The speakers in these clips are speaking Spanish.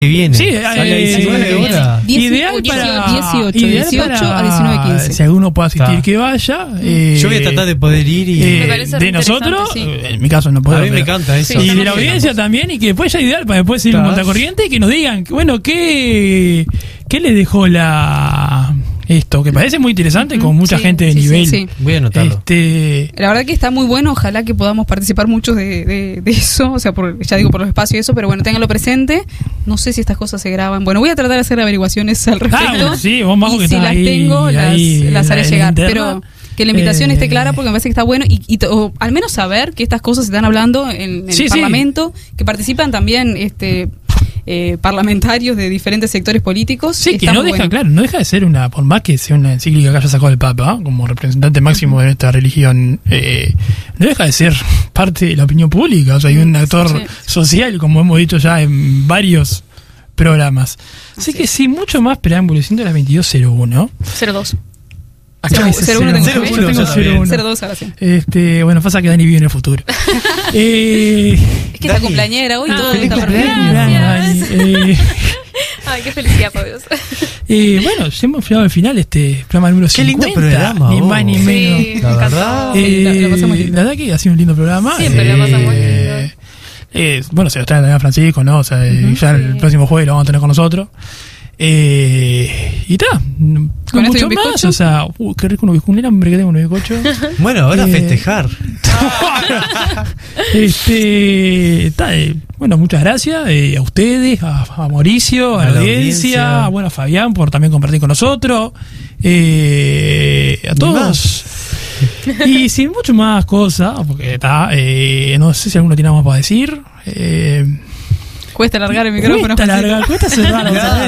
que viene. Sí, sale a 19 horas. Ideal para 18 a 19:15. Si alguno puede asistir, que vaya. Yo voy a tratar de poder ir y de nosotros, sí. en mi caso no puedo. A mí me encanta eso. Y de la audiencia también, y que después ya ideal para después ir en contracorriente y que nos digan, bueno, ¿qué les dejó esto? Que parece muy interesante, con mucha gente de nivel. Sí. Voy a anotarlo. La verdad que está muy bueno, ojalá que podamos participar muchos de eso, o sea, ya digo por los espacios y eso, pero bueno, ténganlo presente. No sé si estas cosas se graban. Bueno, voy a tratar de hacer averiguaciones al respecto. Sí, vos Majo, y que si estás las ahí, tengo, las haré llegar. Pero que la invitación esté clara, porque me parece que está bueno o al menos saber que estas cosas se están hablando en el Parlamento, que participan también parlamentarios de diferentes sectores políticos. Sí, que no deja, claro, no deja de ser por más que sea una encíclica que haya sacado el Papa, como representante máximo de nuestra religión, no deja de ser parte de la opinión pública, o sea, hay un actor social, como hemos dicho ya en varios programas. Así que sin mucho más preámbulo, siendo las 22:01. 02. Acá dice 02 ahora sí. Bueno, pasa que Dani vive en el futuro. Es que es la cumpleañera hoy, todo está perfecto. Ay, qué felicidad, por Dios. Bueno, ya hemos llegado al final este programa número 50. Qué lindo programa. Ni más ni menos. Sí, la verdad. La verdad que ha sido un lindo programa. Siempre lo pasamos lindo. Bueno, se lo trae también a Francisco, ¿no? O sea, ya el próximo jueves lo vamos a tener con nosotros. Y está, con mucho más, o sea, qué rico un hambre que tengo un bizcocho. Bueno, ahora festejar. Bueno, muchas gracias a ustedes, a Mauricio, a la audiencia, bueno, a Fabián por también compartir con nosotros, a todos. Y sin mucho más cosas, porque no sé si alguno tiene más para decir. Cuesta alargar el micrófono. Cuesta cerrar. La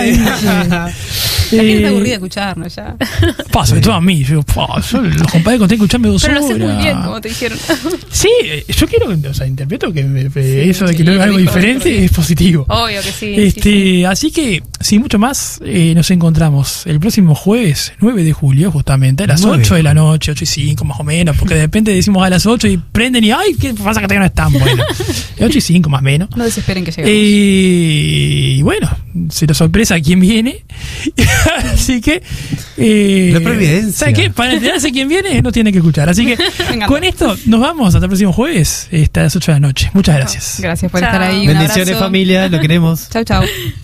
gente está aburrida de escucharnos ya. Sobre todo a mí. Yo los compadres conté escucharme 2 horas. Pero lo sé muy bien, como te dijeron. Sí, yo quiero, interpreto que eso de que no es algo diferente es positivo. Obvio que sí. Así que, sin mucho más, nos encontramos el próximo jueves, 9 de julio, justamente, a las 8 de la noche, 8:05 más o menos, porque de repente decimos a las 8 y prenden y ¡ay! ¿Qué pasa que todavía no están? Bueno, 8:05 más o menos. No desesperen que lleguemos. Y bueno, será sorpresa quién viene. Así que la providencia. ¿Sabes qué? Para enterarse quién viene no tiene que escuchar. Así que con esto nos vamos hasta el próximo jueves, a las 8 de la noche. Muchas gracias. Gracias por estar ahí. Bendiciones, familia, lo queremos. Chau.